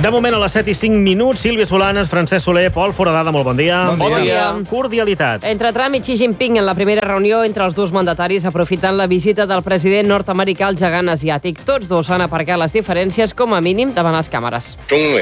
De moment a les 7:05, Sílvia Solanes, Francesc Soler, Pol Foradada, molt bon dia. Bon dia. Cordialitat. Entre Trump i Xi Jinping en la primera reunió entre els dos mandataris aprofitant la visita del president nord-americà al gegant asiàtic. Tots dos han aparcat les diferències com a mínim davant les càmeres.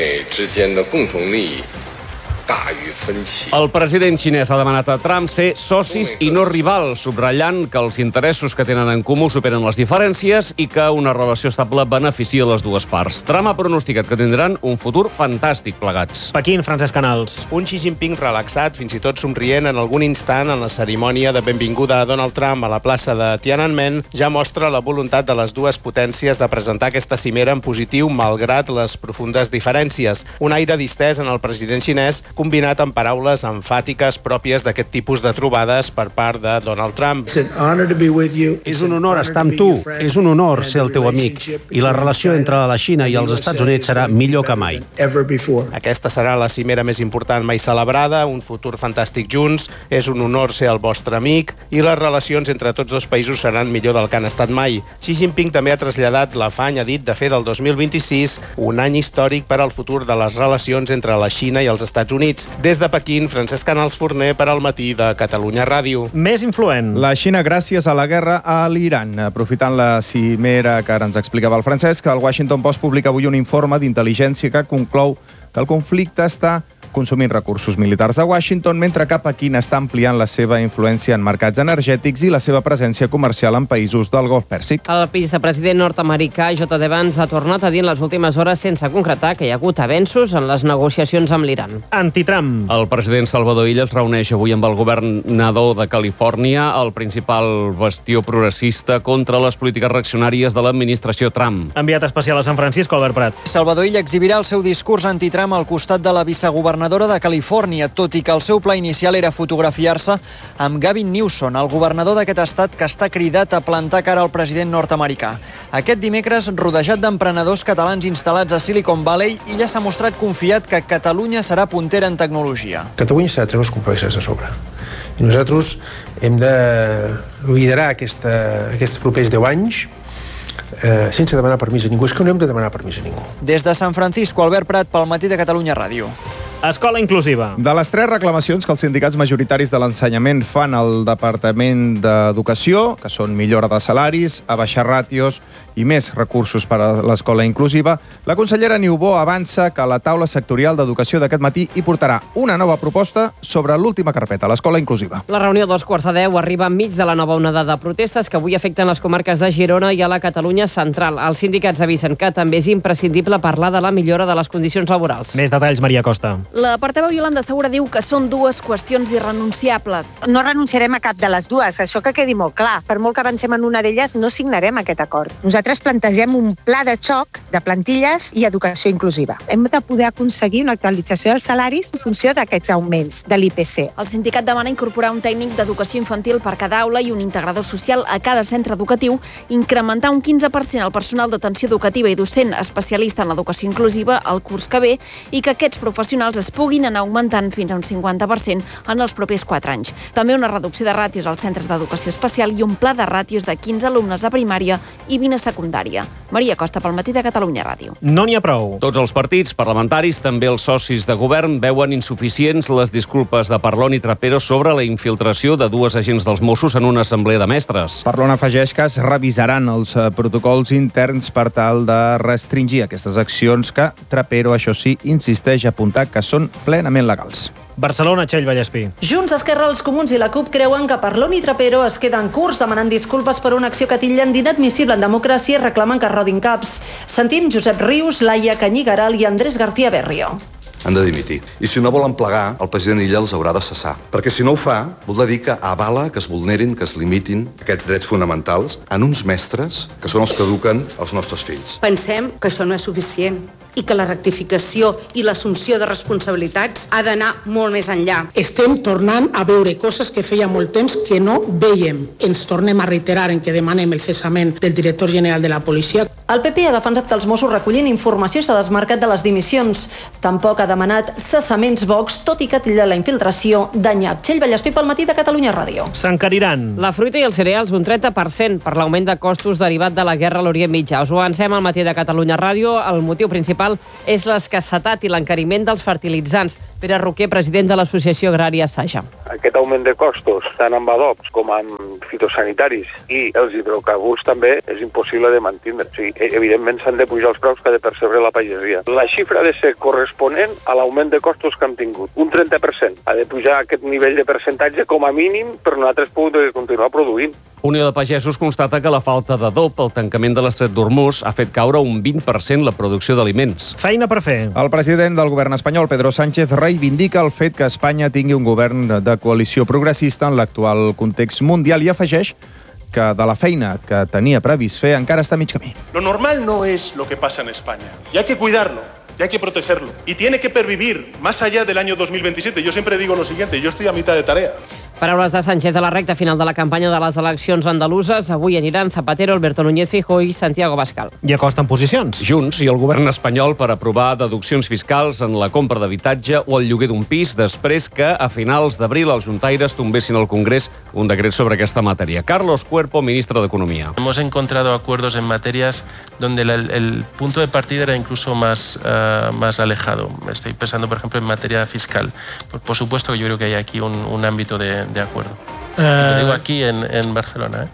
El president xinès ha demanat a Trump ser socis i no rivals, subratllant que els interessos que tenen en comú superen les diferències i que una relació estable beneficia les dues parts. Trump ha pronosticat que tindran un futur fantàstic plegats. Pequín, Francesc Canals. Un Xi Jinping relaxat, fins i tot somrient en algun instant en la cerimònia de benvinguda a Donald Trump a la plaça de Tiananmen, ja mostra la voluntat de les dues potències de presentar aquesta cimera en positiu malgrat les profundes diferències. Un aire distès en el president xinès combinat amb paraules emfàtiques pròpies d'aquest tipus de trobades per part de Donald Trump. És un honor estar amb tu, és un honor ser el teu amic, i la relació entre la Xina i els Estats Units serà millor que mai. Aquesta serà la cimera més important mai celebrada, un futur fantàstic junts, és un honor ser el vostre amic, i les relacions entre tots dos països seran millor del que han estat mai. Xi Jinping també ha traslladat l'afany, ha dit, de fer del 2026 un any històric per al futur de les relacions entre la Xina i els Estats Units. Des de Pequín, Francesc Canals Forner per al Matí de Catalunya Ràdio. Més influent. La Xina gràcies a la guerra a l'Iran. Aprofitant la cimera que ara ens explicava el Francesc, el Washington Post publica avui un informe d'intel·ligència que conclou que el conflicte està consumint recursos militars de Washington, mentre que Pequín està ampliant la seva influència en mercats energètics i la seva presència comercial en països del Golf Pèrsic. El vicepresident nord-americà J.D. Vance ha tornat a dir en les últimes hores sense concretar que hi ha hagut avenços en les negociacions amb l'Iran. Anti-Trump. El president Salvador Illa es reuneix avui amb el governador de Califòrnia, el principal bastió progressista contra les polítiques reaccionàries de l'administració Trump. Enviat especial a San Francisco, Albert Prat. Salvador Illa exhibirà el seu discurs anti-Trump al costat de la vicegovernadora de Califòrnia, tot i que el seu pla inicial era fotografiar-se amb Gavin Newsom, el governador d'aquest estat que està cridat a plantar cara al president nord-americà. Aquest dimecres, rodejat d'emprenedors catalans instal·lats a Silicon Valley, Illa s'ha mostrat confiat que Catalunya serà puntera en tecnologia. Catalunya s'ha de treure els complexes a sobre. I nosaltres hem de liderar aquests propers 10 anys sense demanar permís a ningú. És que no hem de demanar permís a ningú. Des de San Francisco, Albert Prat, pel Matí de Catalunya Ràdio. Escola inclusiva. De les 3 reclamacions que els sindicats majoritaris de l'ensenyament fan al Departament d'Educació, que són millora de salaris, abaixar ràtios i més recursos per a l'escola inclusiva, la consellera Niubó avança que la taula sectorial d'educació d'aquest matí hi portarà una nova proposta sobre l'última carpeta, l'escola inclusiva. La reunió a 9:45 arriba enmig de la nova onada de protestes que avui afecten les comarques de Girona i a la Catalunya central. Els sindicats avisen que també és imprescindible parlar de la millora de les condicions laborals. Més detalls, Maria Costa. La portaveu Iolanda Segura diu que són dues qüestions irrenunciables. No renunciarem a cap de les dues, això que quedi molt clar. Per molt que avancem en una d'elles, no signarem aquest acord. Nosaltres plantegem un pla de xoc de plantilles i educació inclusiva. Hem de poder aconseguir una actualització dels salaris en funció d'aquests augments de l'IPC. El sindicat demana incorporar un tècnic d'educació infantil per cada aula i un integrador social a cada centre educatiu, incrementar un 15% el personal d'atenció educativa i docent especialista en l'educació inclusiva el curs que ve i que aquests professionals es puguin anar augmentant fins a un 50% en els propers 4 anys. També una reducció de ràtios als centres d'educació especial i un pla de ràtios de 15 alumnes a primària i 20 a secundària. Maria Costa, pel Matí de Catalunya Ràdio. No n'hi ha prou. Tots els partits parlamentaris, també els socis de govern, veuen insuficients les disculpes de Parlon i Trapero sobre la infiltració de 2 agents dels Mossos en una assemblea de mestres. Parlon afegeix que es revisaran els protocols interns per tal de restringir aquestes accions que Trapero, això sí, insisteix a apuntar que són plenament legals. Barcelona, Txell Vallespí. Junts, Esquerra, els Comuns i la CUP creuen que Parlon i Trapero es queden curts demanant disculpes per una acció que titllen d'inadmissible en democràcia i reclamen que rodin caps. Sentim Josep Rius, Laia Canyigaral i Andrés García Berrio. Han de dimitir. I si no volen plegar, el president Illa els haurà de cessar. Perquè si no ho fa, voldrà dir que avala que es vulnerin, que es limitin aquests drets fonamentals en uns mestres que són els que eduquen els nostres fills. Pensem que això no és suficient i que la rectificació i l'assumpció de responsabilitats ha d'anar molt més enllà. Estem tornant a veure coses que feia molt temps que no veiem. Ens tornem a reiterar en que demanem el cessament del director general de la policia. El PP ha defensat que els Mossos recollin informació i s'ha desmarcat de les dimissions. Tampoc ha demanat cessaments Vox, tot i que titlla la infiltració de nyap. Txell Vallespí pel Matí de Catalunya Ràdio. S'encariran. La fruita i els cereals un 30% per l'augment de costos derivat de la guerra a l'Orient Mitjà. Us ho avancem al Matí de Catalunya Ràdio. El motiu principal principal és l'escassetat i l'encariment dels fertilitzants. Pere Roquer, president de l'Associació Agrària Saja. Aquest augment de costos, tant amb adobs com amb fitosanitaris i els hidrocarburs també, és impossible de mantindre. O sigui, evidentment s'han de pujar els preus que ha de percebre la pagesia. La xifra ha de ser corresponent a l'augment de costos que hem tingut. Un 30%. Ha de pujar aquest nivell de percentatge com a mínim per nosaltres poder continuar produint. Unió de Pagesos constata que la falta d'adob al tancament de l'estret d'Hormuz ha fet caure un 20% la producció d'aliments. Feina per fer. El president del govern espanyol, Pedro Sánchez, reivindica el fet que Espanya tingui un govern de coalició progressista en l'actual context mundial i afegeix que de la feina que tenia previst fer encara està a mig camí. Lo normal no es lo que pasa en España. Y hay que cuidarlo, y hay que protegerlo. Y tiene que pervivir más allá del año 2027. Yo siempre digo lo siguiente, yo estoy a mitad de tarea. Paraules de Sánchez a la recta final de la campanya de les eleccions andaluses. Avui aniran Zapatero, Alberto Núñez Feijóo i Santiago Abascal. I acosten posicions. Junts i el govern espanyol per aprovar deduccions fiscals en la compra d'habitatge o el lloguer d'un pis després que a finals d'abril els juntaires tombessin al Congrés un decret sobre aquesta matèria. Carlos Cuerpo, ministre d'Economia. Hemos encontrado acuerdos en materias donde el punto de partida era incluso más alejado. Estoy pensando, por ejemplo, en materia fiscal. Por supuesto que yo creo que hay aquí un ámbito de acuerdo. Lo digo aquí en Barcelona.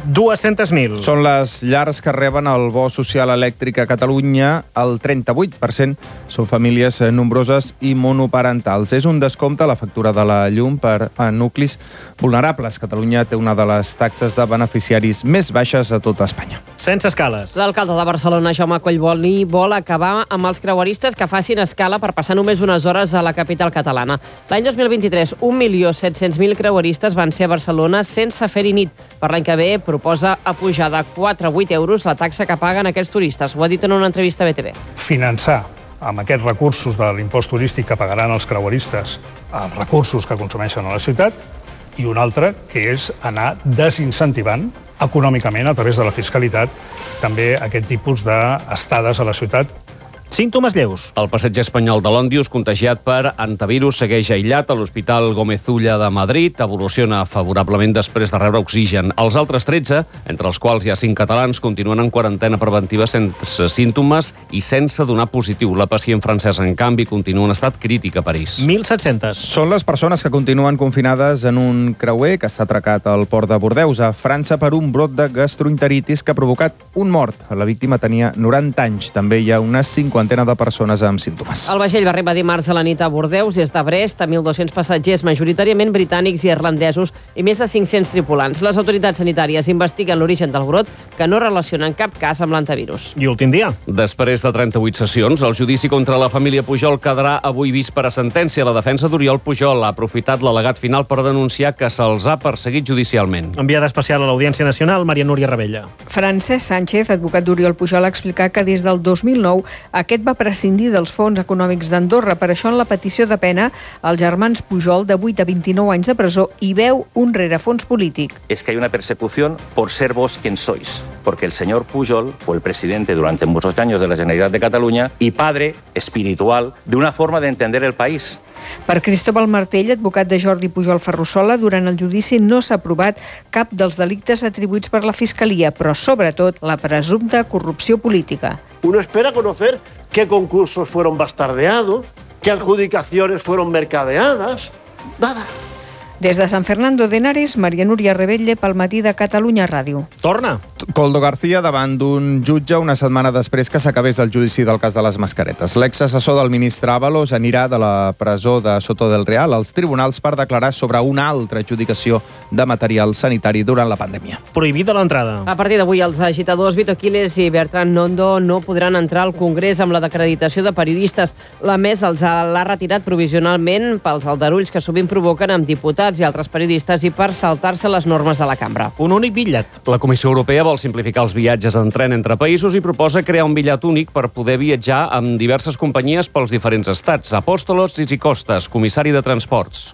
200.000. Són les llars que reben el bo social elèctric a Catalunya. El 38% són famílies nombroses i monoparentals. És un descompte a la factura de la llum per a nuclis vulnerables. Catalunya té una de les taxes de beneficiaris més baixes a tota Espanya. Sense escales. L'alcalde de Barcelona, Jaume Collboni, vol acabar amb els creueristes que facin escala per passar només unes hores a la capital catalana. L'any 2023, 1.700.000 creueristes van ser a Barcelona sense fer-hi nit. Per l'any que ve proposa apujar de 4 a 8 euros la taxa que paguen aquests turistes. Ho ha dit en una entrevista a BTV. Finançar amb aquests recursos de l'impost turístic que pagaran els creueristes els recursos que consumeixen a la ciutat i un altre que és anar desincentivant econòmicament a través de la fiscalitat també aquest tipus d'estades a la ciutat. Símptomes lleus. El passeig espanyol de l'Òndius, contagiat per antivirus, segueix aïllat a l'Hospital Gómez Ulla de Madrid. Evoluciona favorablement després de rebre oxigen. Els altres 13, entre els quals hi ha 5 catalans, continuen en quarantena preventiva sense símptomes i sense donar positiu. La pacient francesa, en canvi, continua en estat crític a París. 1.700. Són les persones que continuen confinades en un creuer que està atracat al port de Bordeus, a França, per un brot de gastroenteritis que ha provocat un mort. La víctima tenia 90 anys. També hi ha unes 50 de persones amb símptomes. El vaixell va arribar dimarts a la nit a Bordeus des de Brest a 1.200 passatgers, majoritàriament britànics i irlandesos, i més de 500 tripulants. Les autoritats sanitàries investiguen l'origen del brot, que no relacionen cap cas amb l'antivirus. I últim dia. Després de 38 sessions, el judici contra la família Pujol quedarà avui vist per a sentència. La defensa d'Oriol Pujol ha aprofitat l'al·legat final per denunciar que se'ls ha perseguit judicialment. Enviada especial a l'Audiència Nacional, Maria Núria Rebella. Francesc Sánchez, advocat d'Oriol Pujol, ha explicat que des del 2009 aquest va prescindir dels fons econòmics d'Andorra. Per això, en la petició de pena, els germans Pujol, de 8 a 29 anys de presó, hi veu un rerefons polític. Es que hay una persecución por ser vos quien sois, porque el señor Pujol fue el presidente durante muchos años de la Generalitat de Cataluña y padre espiritual de una forma de entender el país. Per Cristóbal Martell, advocat de Jordi Pujol Ferrusola, durant el judici no s'ha aprovat cap dels delictes atribuïts per la Fiscalia, però sobretot la presumpta corrupció política. Uno espera conocer qué concursos fueron bastardeados, qué adjudicaciones fueron mercadeadas. Nada. Des de Sant Fernando de Henares, Maria Núria Rebell, pel Matí de Catalunya Ràdio. Torna. Coldo García davant d'un jutge una setmana després que s'acabés el judici del cas de les mascaretes. L'exassessor del ministre Ábalos anirà de la presó de Soto del Real als tribunals per declarar sobre una altra adjudicació de material sanitari durant la pandèmia. Prohibida l'entrada. A partir d'avui, els agitadors Vito Quiles i Bertran Nondo no podran entrar al Congrés amb la d'acreditació de periodistes. La mesa els l'ha retirat provisionalment pels aldarulls que sovint provoquen amb diputats i altres periodistes i per saltar-se les normes de la cambra. Un únic bitllet. La Comissió Europea vol simplificar els viatges en tren entre països i proposa crear un bitllet únic per poder viatjar amb diverses companyies pels diferents estats. Apóstolos Tzitsikostas, comissari de Transports.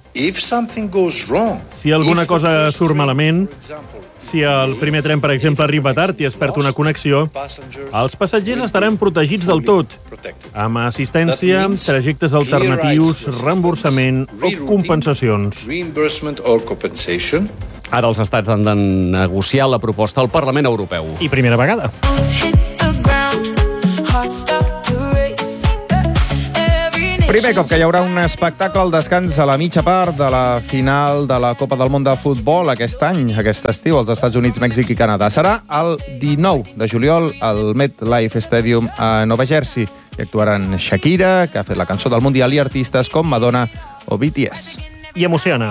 Si alguna cosa surt malament, si el primer tren, per exemple, arriba tard i es perd una connexió, els passatgers estaran protegits del tot, amb assistència, trajectes alternatius, reemborsament o compensacions. Ara els estats han de negociar la proposta al Parlament Europeu. I primera vegada. Primer cop que hi haurà un espectacle al descans a la mitja part de la final de la Copa del Món de Futbol aquest any, aquest estiu, als Estats Units, Mèxic i Canadà. Serà el 19 de juliol al MetLife Stadium a Nova Jersey. Hi actuaran Shakira, que ha fet la cançó del Mundial, i artistes com Madonna o BTS. I emociona.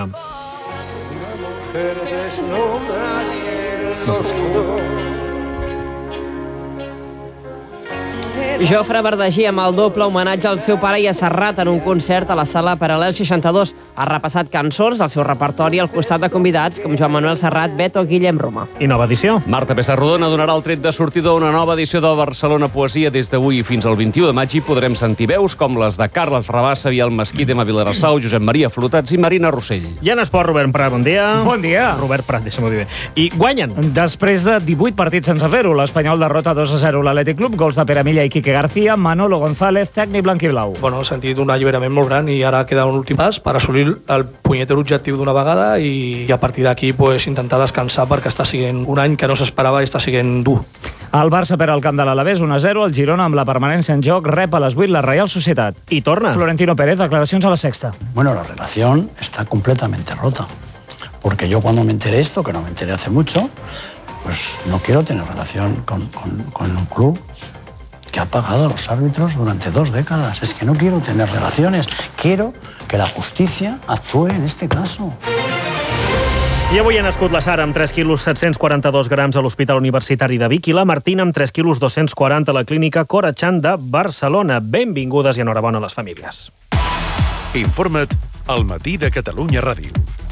Jofre Verdagí amb el doble homenatge al seu pare i a Serrat en un concert a la sala Paral·lel 62. Ha repassat cançons del seu repertori al costat de convidats com Joan Manuel Serrat, Beto o Guillem Roma. I nova edició. Marta Pessarrodona donarà el tret de sortida d'una nova edició de Barcelona Poesia des d'avui fins al 21 de maig i podrem sentir veus com les de Carles Rabassa, Biel Mesquí, Emma Vilarassau, Josep Maria Flotats i Marina Rossell. I en esport, Robert Prat, bon dia. Bon dia. Robert Prat, deixa'm-ho dir bé. I guanyen. Després de 18 partits sense fer-ho, l'Espanyol derrota 2-0 l'Atlètic Club, gols de Pere Milla i Quique García, Manolo González, tècnic blanquiblau. Bueno, he sentit un alliberament molt gran i ara queda un últim pas per assolir el punyeter objectiu d'una vegada i a partir d'aquí pues, intentar descansar perquè està sent un any que no s'esperava i està sent dur. El Barça perd el camp de l'Alavés 1-0, el Girona amb la permanència en joc rep a les 8 la Real Societat. I torna. Florentino Pérez, declaracions a La Sexta. Bueno, la relación está completamente rota, porque yo cuando me enteré esto, que no me enteré hace mucho, pues no quiero tener relación con un club que ha pagado a los árbitros durante 2 décadas. Es que no quiero tener relaciones. Quiero que la justicia actúe en este caso. I avui ha nascut la Sara amb 3 quilos 742 grams a l'Hospital Universitari de Vic i la Martina amb 3 quilos 240 a la clínica Corachan de Barcelona. Benvingudes i enhorabona a les famílies. Informa't al Matí de Catalunya Ràdio.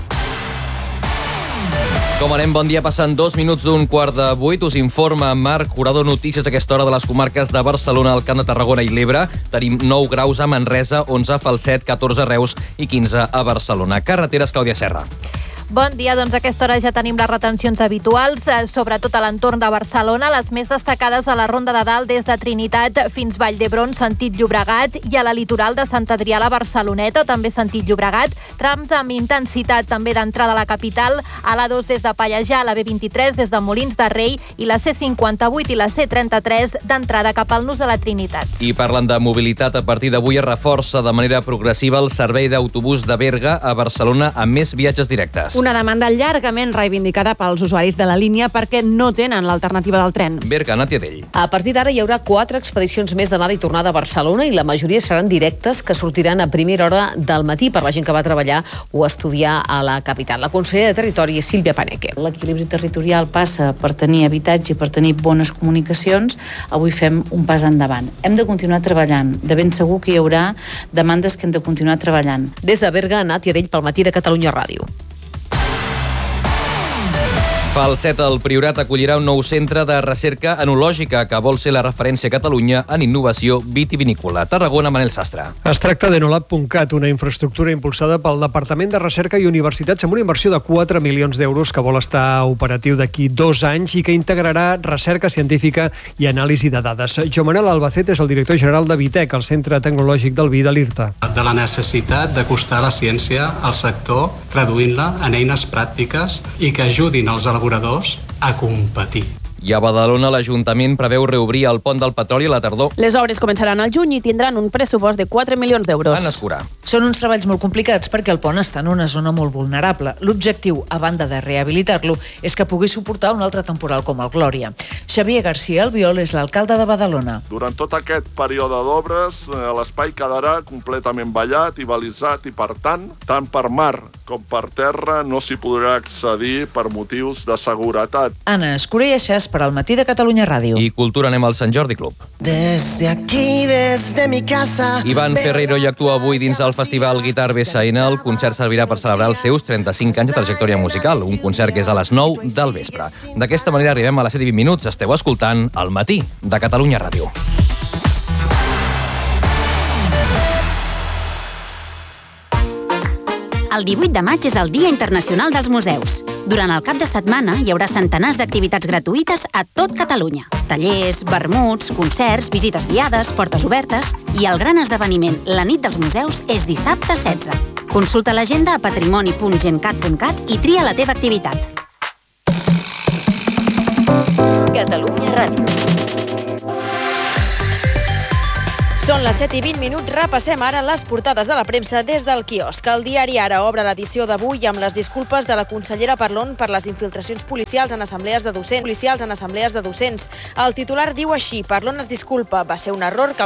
Com anem? Bon dia. Passant 2 minuts d'un 7:45. Us informa Marc Jurado. Notícies a aquesta hora de les comarques de Barcelona, el Camp de Tarragona i l'Ebre. Tenim 9 graus a Manresa, 11 a Falset, 14 a Reus i 15 a Barcelona. Carreteres, Clàudia Serra. Bon dia, doncs a aquesta hora ja tenim les retencions habituals, sobretot a l'entorn de Barcelona, les més destacades a la Ronda de Dalt des de Trinitat fins Vall d'Hebron, sentit Llobregat, i a la litoral de Sant Adrià a la Barceloneta, també sentit Llobregat, trams amb intensitat també d'entrada a la capital, a l'A2 des de Pallejà, a la B23 des de Molins de Rei i la C58 i la C33 d'entrada cap al Nus de la Trinitat. I parlant de mobilitat, a partir d'avui es reforça de manera progressiva el servei d'autobús de Berga a Barcelona amb més viatges directes. Una demanda llargament reivindicada pels usuaris de la línia perquè no tenen l'alternativa del tren. Berga, Nàtia Dell. A partir d'ara hi haurà 4 expedicions més d'anada i tornada a Barcelona i la majoria seran directes que sortiran a primera hora del matí per la gent que va treballar o estudiar a la capital. La consellera de Territori és Sílvia Paneque. L'equilibri territorial passa per tenir habitatge i per tenir bones comunicacions. Avui fem un pas endavant. Hem de continuar treballant. De ben segur que hi haurà demandes que hem de continuar treballant. Des de Berga, Nàtia Dell pel Matí de Catalunya Ràdio. Falset, el Priorat, acollirà un nou centre de recerca enològica que vol ser la referència a Catalunya en innovació vitivinícola. Tarragona, Manel Sastre. Es tracta d'Enolab.cat, una infraestructura impulsada pel Departament de Recerca i Universitats amb una inversió de 4 milions d'euros que vol estar operatiu d'aquí 2 anys i que integrarà recerca científica i anàlisi de dades. Joan Manuel Albacete és el director general de Vitec, el Centre Tecnològic del Vi de l'IRTA. De la necessitat d'acostar la ciència al sector, traduint-la en eines pràctiques i que ajudin els elaboradors a competir. I a Badalona, l'Ajuntament preveu reobrir el pont del Petroli a la tardor. Les obres començaran al juny i tindran un pressupost de 4 milions d'euros. Anna Escurà. Són uns treballs molt complicats perquè el pont està en una zona molt vulnerable. L'objectiu, a banda de rehabilitar-lo, és que pugui suportar un altre temporal com el Glòria. Xavier García Albiol és l'alcalde de Badalona. Durant tot aquest període d'obres, l'espai quedarà completament vallat i balisat i, per tant per mar com per terra no s'hi podrà accedir per motius de seguretat. Anna Escurà i Aixàs per al Matí de Catalunya Ràdio. I cultura, anem al Sant Jordi Club. Desde aquí, desde mi casa... Ivan Ferreiro hi actua avui dins el festival Guitar BSN. El concert servirà per celebrar els seus 35 anys de trajectòria musical. Un concert que és a les 9 del vespre. D'aquesta manera arribem a les 7:20. Esteu escoltant El Matí de Catalunya Ràdio. El 18 de maig és el Dia Internacional dels Museus. Durant el cap de setmana hi haurà centenars d'activitats gratuïtes a tot Catalunya. Tallers, vermuts, concerts, visites guiades, portes obertes i el gran esdeveniment, la nit dels museus, és dissabte 16. Consulta l'agenda a patrimoni.gencat.cat i tria la teva activitat. Catalunya Ràdio. Són les 7:20, repassem ara les portades de la premsa des del quiosc. El diari Ara obre l'edició d'avui amb les disculpes de la consellera Parlon per les infiltracions policials en assemblees de docents. El titular diu així: Parlon es disculpa, va ser un error que